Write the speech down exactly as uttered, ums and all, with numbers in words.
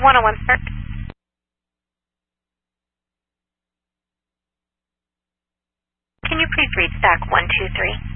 one oh one start. Can you please read stack one two three?